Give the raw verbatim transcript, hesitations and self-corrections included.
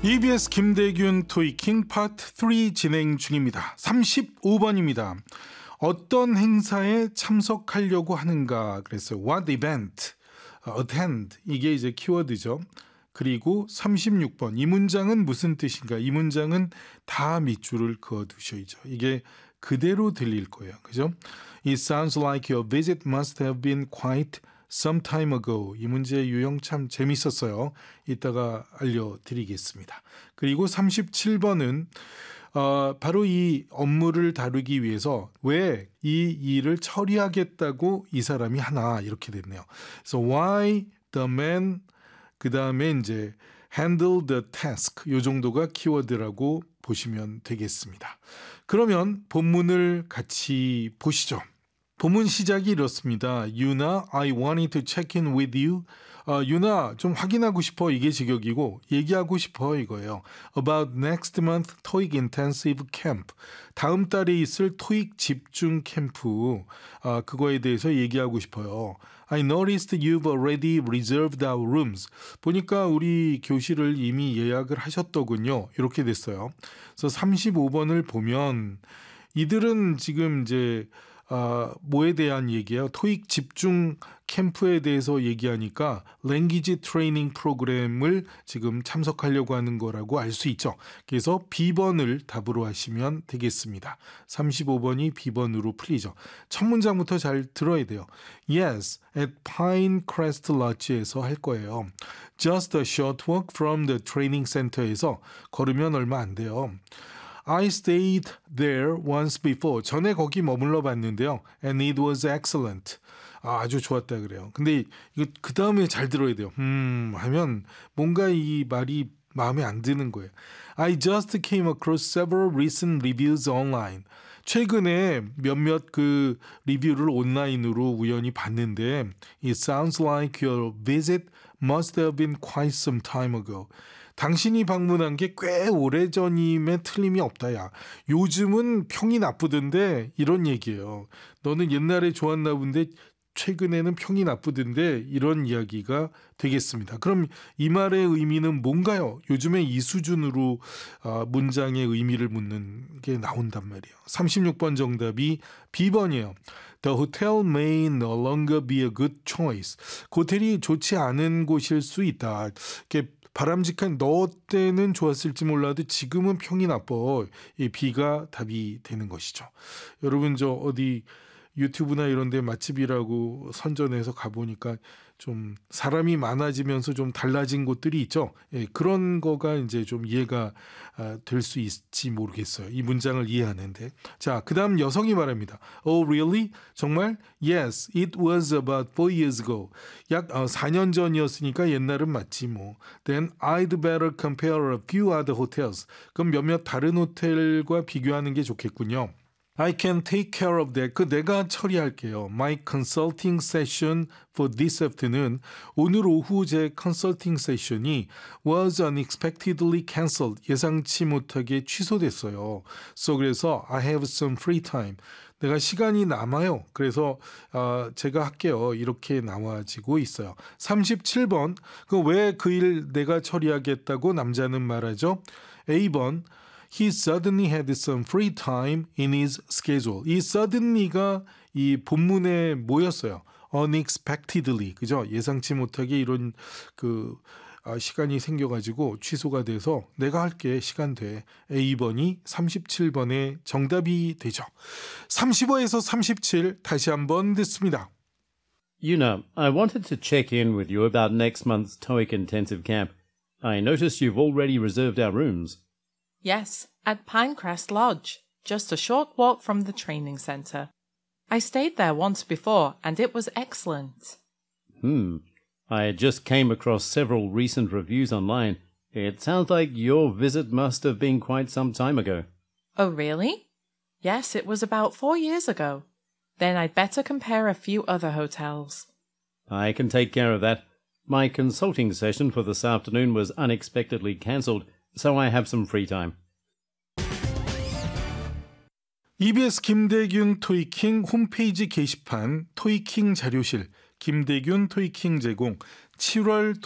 이비에스 김대균 토익킹 파트 삼 진행 중입니다. 삼십오 번입니다. 어떤 행사에 참석하려고 하는가 그랬어요. What event? attend 이게 이제 키워드죠. 그리고 삼십육 번 이 문장은 무슨 뜻인가? 이 문장은 다 밑줄을 그어두셔야죠. 이게 그대로 들릴 거예요. 그죠? It sounds like your visit must have been quite some time ago. 이 문제의 유형 참 재밌었어요. 이따가 알려드리겠습니다. 그리고 삼십칠 번은 어, 바로 이 업무를 다루기 위해서 왜 이 일을 처리하겠다고 이 사람이 하나 이렇게 됐네요. So why the man 그 다음에 이제 handle the task 요 정도가 키워드라고 보시면 되겠습니다. 그러면 본문을 같이 보시죠. 본문 시작이 이렇습니다. 유나, I wanted to check in with you. 어, 유나, 좀 확인하고 싶어. 이게 직역이고 얘기하고 싶어 이거예요. About next month TOEIC intensive camp. 다음 달에 있을 토익 집중 캠프. 어, 그거에 대해서 얘기하고 싶어요. I noticed you've already reserved our rooms. 보니까 우리 교실을 이미 예약을 하셨더군요. 이렇게 됐어요. 그래서 삼십오 번을 보면 이들은 지금 이제 어, 뭐에 대한 얘기예요? 토익 집중 캠프에 대해서 얘기하니까 랭귀지 트레이닝 프로그램을 지금 참석하려고 하는 거라고 알 수 있죠. 그래서 B번을 답으로 하시면 되겠습니다. 삼십오 번이 B번으로 풀리죠. 첫 문장부터 잘 들어야 돼요. Yes, at Pinecrest Lodge에서 할 거예요. Just a short walk from the training center에서 걸으면 얼마 안 돼요. I stayed there once before. 전에 거기 머물러 봤는데요. And it was excellent. 아, 아주 좋았다 그래요. 근데 이거 그 다음에 잘 들어야 돼요. 음 하면 뭔가 이 말이 마음에 안 드는 거예요. I just came across several recent reviews online. 최근에 몇몇 그 리뷰를 온라인으로 우연히 봤는데 It sounds like your visit must have been quite some time ago. 당신이 방문한 게 꽤 오래전임에 틀림이 없다. 야. 요즘은 평이 나쁘던데 이런 얘기예요. 너는 옛날에 좋았나 본데 최근에는 평이 나쁘던데 이런 이야기가 되겠습니다. 그럼 이 말의 의미는 뭔가요? 요즘에 이 수준으로 문장의 의미를 묻는 게 나온단 말이에요. 삼십육 번 정답이 B번이에요. The hotel may no longer be a good choice. 호텔이 좋지 않은 곳일 수 있다. 이렇게 바람직한 너 때는 좋았을지 몰라도 지금은 평이 나빠. 이 B가 답이 되는 것이죠. 여러분 저 어디 유튜브나 이런 데 맛집이라고 선전해서 가보니까 좀 사람이 많아지면서 좀 달라진 곳들이 있죠. 예, 그런 거가 이제 좀 이해가 아, 될 수 있을지 모르겠어요. 이 문장을 이해하는데. 자, 그 다음 여성이 말합니다. Oh, really? 정말? Yes, it was about four years ago. 약 어, 사 년 전이었으니까 옛날은 맞지 뭐. Then I'd better compare a few other hotels. 그럼 몇몇 다른 호텔과 비교하는 게 좋겠군요. I can take care of that. 그 내가 처리할게요. My consulting session for this afternoon. 오늘 오후 제 컨설팅 세션이 was unexpectedly cancelled. 예상치 못하게 취소됐어요. So 그래서 I have some free time. 내가 시간이 남아요. 그래서 어, 제가 할게요. 이렇게 나와지고 있어요. 삼십칠 번. 그 왜 그 일 내가 처리하겠다고 남자는 말하죠. A번. He suddenly had some free time in his schedule. 이 suddenly가 이 본문에 모였어요. unexpectedly. 그죠? 예상치 못하게 이런 그 아, 시간이 생겨가지고 취소가 돼서 내가 할게 시간 돼. A번이 삼십칠 번의 정답이 되죠. 삼십오에서 삼십칠 다시 한번 듣습니다. Yuna, I wanted to check in with you about next month's TOEIC intensive camp. I noticed you've already reserved our rooms. Yes, at Pinecrest Lodge, just a short walk from the training centre. I stayed there once before, and it was excellent. Hmm. I just came across several recent reviews online. It sounds like your visit must have been quite some time ago. Oh, really? Yes, it was about four years ago. Then I'd better compare a few other hotels. I can take care of that. My consulting session for this afternoon was unexpectedly cancelled, so I have some free time. 이비에스 김대균 토익킹 홈페이지 게시판 토익킹 자료실 김대균 토익킹 제공 칠월